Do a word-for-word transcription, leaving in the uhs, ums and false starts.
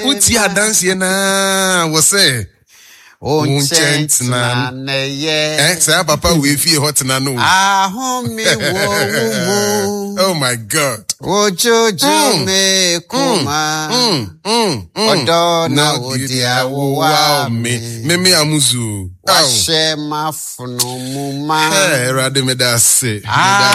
Uti dance na was say. Oh, na ye. Eh, say papa we feel hot na no. Ah, home me wo. Oh my God. Ojojo me kuma. Odo na odia wa me. Me me amuzu. Washe mafuno muma. Eh, rade me da say.